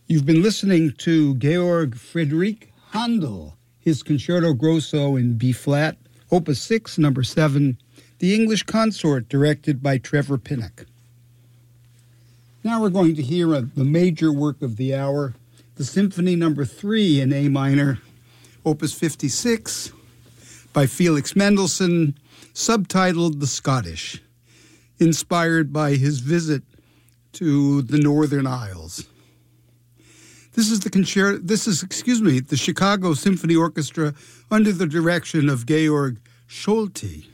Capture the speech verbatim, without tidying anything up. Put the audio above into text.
You've been listening to Georg Friedrich Handel, his Concerto Grosso in B-flat, Opus six, number seven, The English Consort, directed by Trevor Pinnock. Now we're going to hear a, the major work of the hour, the Symphony number three in A minor, Opus fifty-six, by Felix Mendelssohn, subtitled The Scottish, inspired by his visit to the Northern Isles. This is the concerto, this is, excuse me, the Chicago Symphony Orchestra under the direction of Georg Scholti.